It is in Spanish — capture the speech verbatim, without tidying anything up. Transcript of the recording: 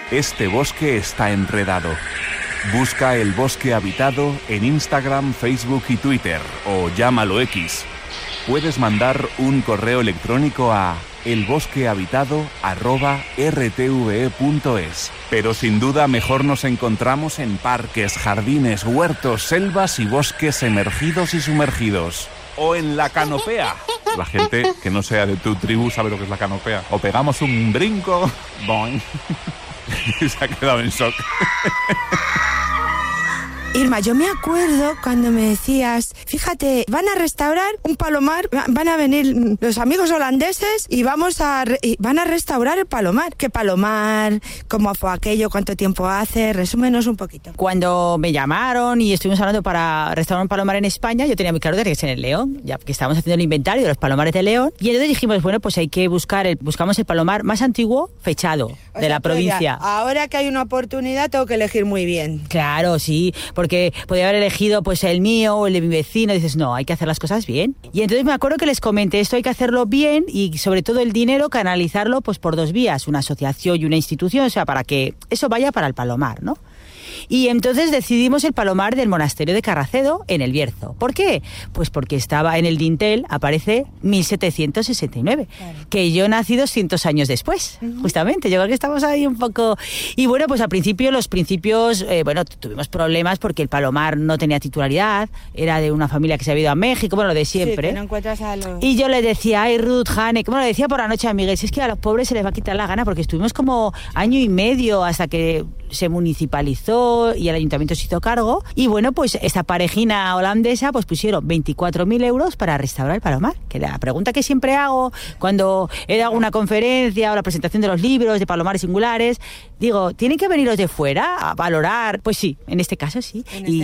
Este bosque está enredado. Busca El Bosque Habitado en Instagram, Facebook y Twitter, o llámalo X. Puedes mandar un correo electrónico a elbosquehabitado arroba r t v e punto es. Pero sin duda mejor nos encontramos en parques, jardines, huertos, selvas y bosques emergidos y sumergidos. O en la canopea. La gente que no sea de tu tribu sabe lo que es la canopea. O pegamos un brinco. Boing. Se ha quedado en shock. Irma, yo me acuerdo cuando me decías, fíjate, van a restaurar un palomar, van a venir los amigos holandeses y vamos a re- y van a restaurar el palomar. ¿Qué palomar? ¿Cómo fue aquello? ¿Cuánto tiempo hace? Resúmenos un poquito. Cuando me llamaron y estuvimos hablando para restaurar un palomar en España, yo tenía muy claro de que es en el León, ya que estábamos haciendo el inventario de los palomares de León, y entonces dijimos, bueno, pues hay que buscar, el, buscamos el palomar más antiguo fechado O de sea, la provincia. Ya, ahora que hay una oportunidad tengo que elegir muy bien. Claro, sí, porque podía haber elegido pues el mío o el de mi vecino, y dices, no, hay que hacer las cosas bien. Y entonces me acuerdo que les comenté, esto hay que hacerlo bien y sobre todo el dinero canalizarlo pues por dos vías, una asociación y una institución, o sea, para que eso vaya para el palomar, ¿no? Y entonces decidimos el palomar del monasterio de Carracedo en el Bierzo. ¿Por qué? Pues porque estaba en el dintel, aparece mil setecientos sesenta y nueve, claro, que yo nací doscientos años después, uh-huh. justamente. Yo creo que estamos ahí un poco... Y bueno, pues al principio, los principios, eh, bueno, tuvimos problemas porque el palomar no tenía titularidad, era de una familia que se había ido a México, bueno, lo de siempre. Sí, que no encuentras a los... Y yo le decía, ay, Ruth, Hanek, bueno, le decía por la noche a Miguel, si es que a los pobres se les va a quitar la gana, porque estuvimos como año y medio hasta que se municipalizó y el ayuntamiento se hizo cargo, y bueno, pues esta parejina holandesa pues pusieron veinticuatro mil euros para restaurar el palomar, que la pregunta que siempre hago cuando he dado una conferencia o la presentación de los libros de palomares singulares, digo, ¿tienen que venir los de fuera a valorar? Pues sí, en este caso sí. En y,